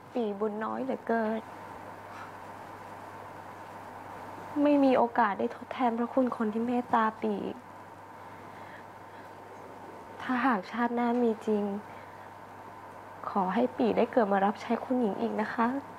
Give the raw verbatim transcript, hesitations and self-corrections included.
ปีบุญน้อยเหลือเกินไม่มีโอกาสได้ทดแทนพระคุณคนที่เมตตาปีถ้าหากชาติหน้ามีจริงขอให้ปีได้เกิดมารับใช้คุณหญิงอีกนะคะ